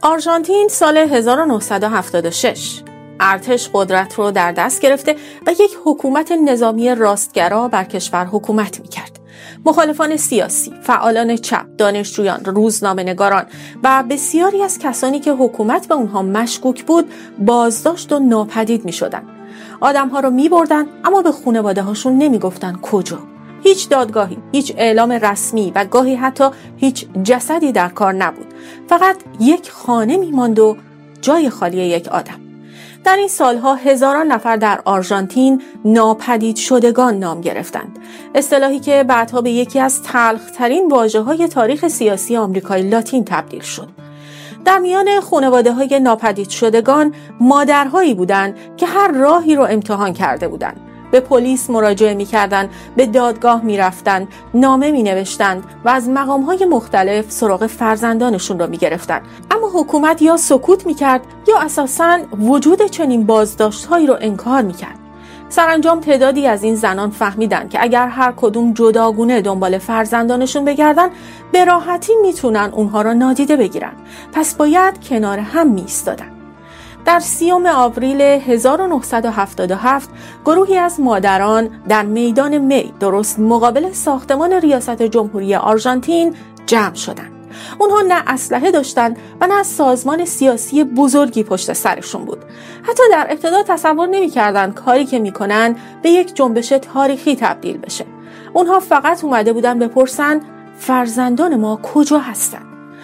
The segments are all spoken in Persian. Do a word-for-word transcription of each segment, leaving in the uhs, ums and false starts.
آرژانتین سال هزار و نهصد و هفتاد و شش ارتش قدرت رو در دست گرفته و یک حکومت نظامی راستگرا بر کشور حکومت می‌کرد. مخالفان سیاسی، فعالان چپ، دانشجویان، روزنامه‌نگاران و بسیاری از کسانی که حکومت به اونها مشکوک بود بازداشت و ناپدید می‌شدند. آدم‌ها رو می‌بردن اما به خانواده‌هاشون نمی‌گفتن کجا. هیچ دادگاهی، هیچ اعلام رسمی و گاهی حتی هیچ جسدی در کار نبود. فقط یک خانه می‌ماند و جای خالی یک آدم. در این سالها هزاران نفر در آرژانتین ناپدید شدگان نام گرفتند. اصطلاحی که بعدها به یکی از تلخ‌ترین واژه‌های تاریخ سیاسی آمریکای لاتین تبدیل شد. در میان خانواده‌های ناپدید شدگان مادرهایی بودند که هر راهی رو امتحان کرده بودند. به پلیس مراجعه می‌کردند، به دادگاه می‌رفتند، نامه می‌نوشتند و از مقام‌های مختلف سراغ فرزندانشون رو می‌گرفتند. اما حکومت یا سکوت می‌کرد یا اساساً وجود چنین بازداشت‌هایی رو انکار می‌کرد. سرانجام تعدادی از این زنان فهمیدن که اگر هر کدوم جداگونه دنبال فرزندانشون بگردن به راحتی میتونن اونها رو نادیده بگیرن. پس باید کنار هم میایستادن. در سیوم آوریل هزار و نهصد و هفتاد و هفت گروهی از مادران در میدان می درست مقابل ساختمان ریاست جمهوری آرژانتین جمع شدند. اونها نه اسلحه داشتن و نه سازمان سیاسی بزرگی پشت سرشون بود. حتی در ابتدا تصور نمی‌کردن کاری که میکنن به یک جنبش تاریخی تبدیل بشه. اونها فقط اومده بودن بپرسن فرزندان ما کجا هستن؟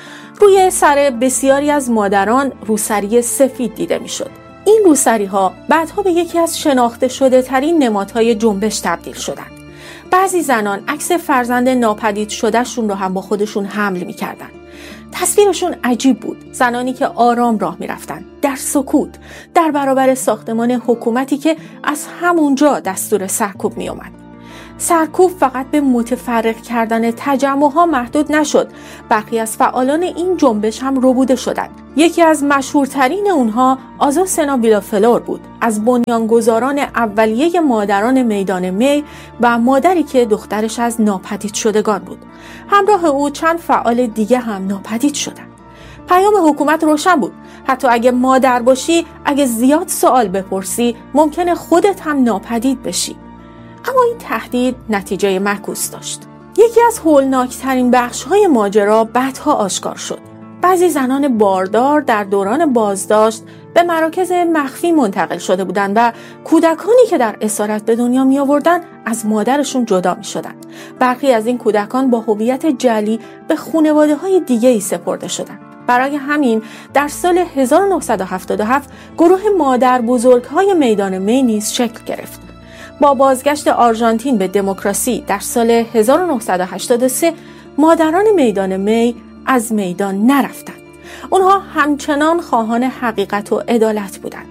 روی سر بسیاری از مادران روسری سفید دیده میشد. این روسری ها بعدها به یکی از شناخته شده ترین نمادهای جنبش تبدیل شدند. بعضی زنان عکس فرزند ناپدید شدهشون رو هم با خودشون حمل می‌کردن. تصویرشون عجیب بود. زنانی که آرام راه می‌رفتن، در سکوت، در برابر ساختمان حکومتی که از همونجا دستور سرکوب می‌اومد. سرکوب فقط به متفرق کردن تجمع‌ها محدود نشد. برخی از فعالان این جنبش هم ربوده شدند. یکی از مشهورترین اونها آزوسنا ویلافلور بود، از بنیانگذاران اولیه مادران میدان می و مادری که دخترش از ناپدید شدگان بود. همراه او چند فعال دیگه هم ناپدید شدند. پیام حکومت روشن بود. حتی اگه مادر باشی، اگه زیاد سوال بپرسی، ممکنه خودت هم ناپدید بشی. اما این تهدید نتیجه معکوس داشت. یکی از هولناکترین بخش‌های ماجرا بعدها آشکار شد. بعضی زنان باردار در دوران بازداشت به مراکز مخفی منتقل شده بودند و کودکانی که در اسارت به دنیا می آوردن از مادرشون جدا می شدن. برخی از این کودکان با هویت جعلی به خانواده‌های دیگه‌ای سپرده شدند. برای همین در سال هزار و نهصد و هفتاد و هفت گروه مادر بزرگ‌های میدان می نیز شکل گرفت. با بازگشت آرژانتین به دموکراسی در سال هزار و نهصد و هشتاد و سه مادران میدان می از میدان نرفتند. اونها همچنان خواهان حقیقت و عدالت بودند.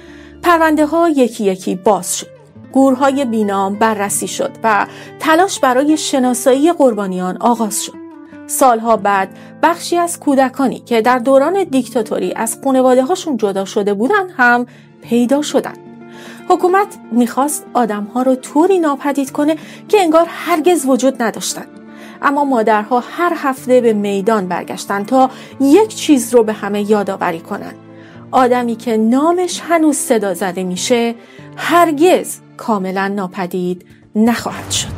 پرونده ها یکی یکی باز شد. گورهای بینام بررسی شد و تلاش برای شناسایی قربانیان آغاز شد. سالها بعد بخشی از کودکانی که در دوران دیکتاتوری از خانواده هاشون جدا شده بودند هم پیدا شدند. حکومت میخواست آدمها رو طوری ناپدید کنه که انگار هرگز وجود نداشتند. اما مادرها هر هفته به میدان برگشتن تا یک چیز رو به همه یادآوری کنن. آدمی که نامش هنوز صدا زده میشه هرگز کاملا ناپدید نخواهد شد.